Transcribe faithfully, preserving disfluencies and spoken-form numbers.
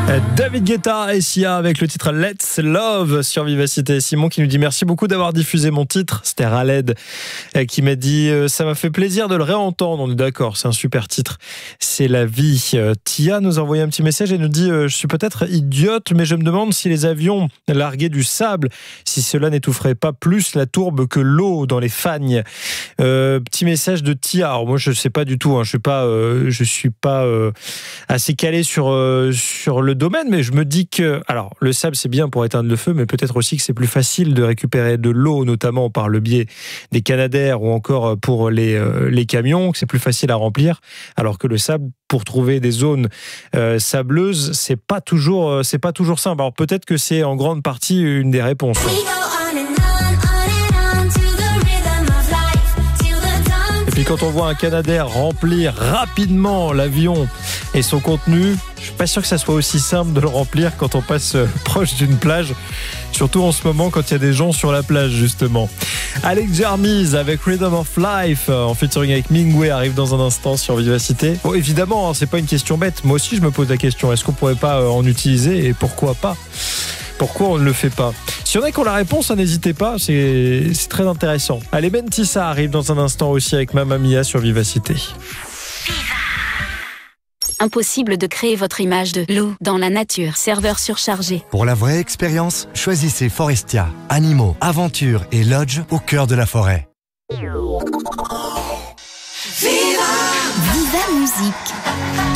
David Guetta et Sia avec le titre Let's Love sur Vivacité. Simon qui nous dit merci beaucoup d'avoir diffusé mon titre. C'était Raled qui m'a dit ça m'a fait plaisir de le réentendre. On est d'accord, c'est un super titre. C'est la vie. Tia nous a envoyé un petit message et nous dit je suis peut-être idiote, mais je me demande si les avions larguaient du sable, si cela n'étoufferait pas plus la tourbe que l'eau dans les fagnes. Euh, petit message de Tia. Alors moi je sais pas du tout. Hein. Je suis pas, euh, je suis pas euh, assez calé sur euh, sur le domaine, mais je me dis que, alors, le sable c'est bien pour éteindre le feu, mais peut-être aussi que c'est plus facile de récupérer de l'eau, notamment par le biais des canadaires ou encore pour les euh, les camions, que c'est plus facile à remplir, alors que le sable, pour trouver des zones euh, sableuses, c'est pas toujours euh, c'est pas toujours simple. Alors peut-être que c'est en grande partie une des réponses. Et puis quand on voit un canadair remplir rapidement l'avion et son contenu, je suis pas sûr que ça soit aussi simple de le remplir quand on passe proche d'une plage, surtout en ce moment quand il y a des gens sur la plage justement. Alex Jarmise avec Rhythm of Life en featuring avec Mingway arrive dans un instant sur Vivacité. Bon, évidemment, hein, c'est pas une question bête. Moi aussi, je me pose la question, est-ce qu'on pourrait pas en utiliser et pourquoi pas ? Pourquoi on ne le fait pas ? Si on a qu'on la réponse, n'hésitez pas, c'est, c'est très intéressant. Allez, Mentissa arrive dans un instant aussi avec Mamma Mia sur Vivacité. Impossible de créer votre image de loup dans la nature. Serveur surchargé. Pour la vraie expérience, choisissez Forestia. Animaux, aventures et lodge au cœur de la forêt. Viva Musique.